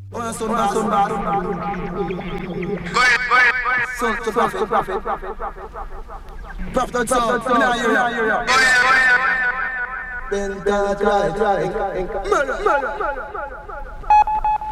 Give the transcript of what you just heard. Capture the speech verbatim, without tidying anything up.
Oh, son bad, son bad. Go ahead, go ahead, go ahead. Son, to prophet, prophet. Prophet, son, son, now you're here. Go ahead, go ahead. Ben, God, right, right. Murder, murder.